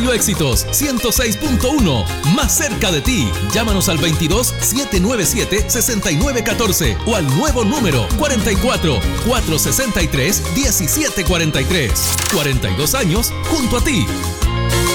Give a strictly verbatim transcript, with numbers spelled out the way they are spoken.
Radio Éxitos ciento seis punto uno, más cerca de ti. Llámanos al veintidós, setecientos noventa y siete, sesenta y nueve catorce o al nuevo número cuarenta y cuatro, cuatrocientos sesenta y tres, diecisiete cuarenta y tres. cuarenta y dos años junto a ti.